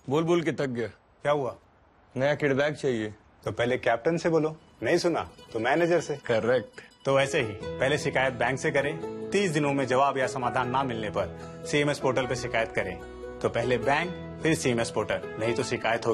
बोल बोल के थक गया। क्या हुआ? नया किडबैग चाहिए। तो पहले कैप्टन से बोलो, नहीं सुना तो मैनेजर से। करेक्ट। तो ऐसे ही पहले शिकायत बैंक से करें, 30 दिनों में जवाब या समाधान ना मिलने पर CMS पोर्टल पे शिकायत करें। तो पहले बैंक फिर CMS पोर्टल, नहीं तो शिकायत हो